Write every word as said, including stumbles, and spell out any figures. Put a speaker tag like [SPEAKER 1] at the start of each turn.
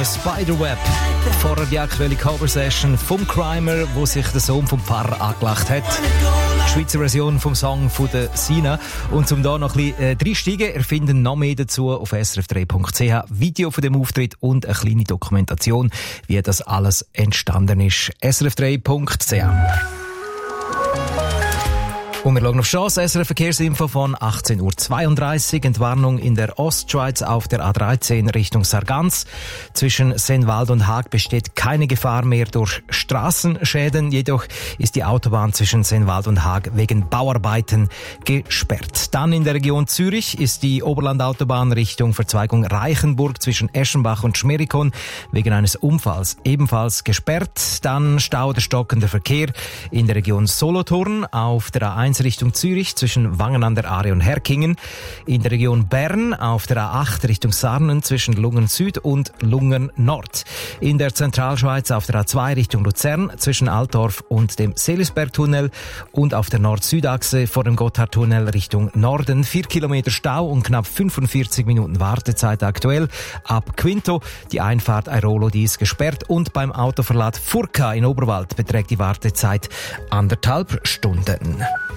[SPEAKER 1] Spiderweb. Vorher die aktuelle Cover-Session vom Crimer, wo sich der Sohn vom Pfarrer angelacht hat. Die Schweizer Version vom Song von der Sina. Und um da noch ein bisschen äh, reinsteigen, ihr findet noch mehr dazu auf s r f drei punkt c h. Video von dem Auftritt und eine kleine Dokumentation, wie das alles entstanden ist. s r f drei punkt c h. Und wir schauen auf Chance. S R F-Verkehrsinfo von achtzehn Uhr zweiunddreißig. Entwarnung in der Ostschweiz auf der A dreizehn Richtung Sargans. Zwischen Sennwald und Haag besteht keine Gefahr mehr durch Straßenschäden. Jedoch ist die Autobahn zwischen Sennwald und Haag wegen Bauarbeiten gesperrt. Dann in der Region Zürich ist die Oberlandautobahn Richtung Verzweigung Reichenburg zwischen Eschenbach und Schmerikon wegen eines Unfalls ebenfalls gesperrt. Dann Stau der stockende Verkehr in der Region Solothurn auf der A eins Richtung Zürich zwischen Wangen an der Aare und Herkingen. In der Region Bern auf der A acht Richtung Sarnen zwischen Lungen Süd und Lungen Nord. In der Zentralschweiz auf der A zwei Richtung Luzern zwischen Altdorf und dem Seelisbergtunnel und auf der Nord-Süd-Achse vor dem Gotthardtunnel Richtung Norden. Vier Kilometer Stau und knapp fünfundvierzig Minuten Wartezeit aktuell. Ab Quinto die Einfahrt Airolo, die ist gesperrt, und beim Autoverlad Furka in Oberwald beträgt die Wartezeit anderthalb Stunden.